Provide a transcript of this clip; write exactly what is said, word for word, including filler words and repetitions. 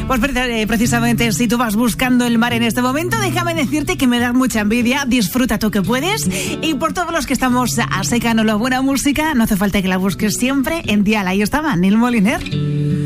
Pues precisamente si tú vas buscando el mar en este momento, déjame decirte que me da mucha envidia. Disfruta tú que puedes. Y por todos los que estamos a seca, no la buena música, no hace falta que la busques siempre en Dial. Ahí estaba Neil Moliner.